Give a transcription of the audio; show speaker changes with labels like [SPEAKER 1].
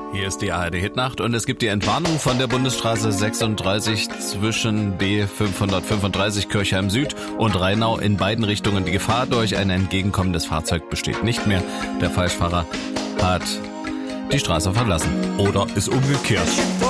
[SPEAKER 1] Hier ist die ARD-Hitnacht und es gibt die Entwarnung von der Bundesstraße 36 zwischen B535 Kirchheim Süd und Rheinau in beiden Richtungen. Die Gefahr durch ein entgegenkommendes Fahrzeug besteht nicht mehr. Der Falschfahrer hat die Straße verlassen oder ist umgekehrt.